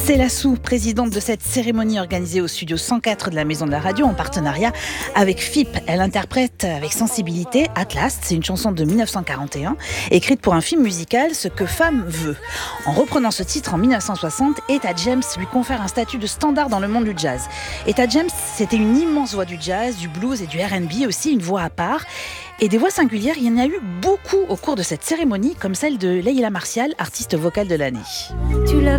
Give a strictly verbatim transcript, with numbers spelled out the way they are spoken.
C'est la sous-présidente de cette cérémonie organisée au studio cent quatre de la Maison de la Radio en partenariat avec F I P. Elle interprète avec sensibilité Atlas, c'est une chanson de mille neuf cent quarante et un, écrite pour un film musical, Ce que femme veut. En reprenant ce titre en mille neuf cent soixante, Etta James lui confère un statut de standard dans le monde du jazz. Etta James, c'était une immense voix du jazz, du blues et du R and B, aussi une voix à part. Et des voix singulières, il y en a eu beaucoup au cours de cette cérémonie, comme celle de Leila Martial, artiste vocale de l'année. Tu l'as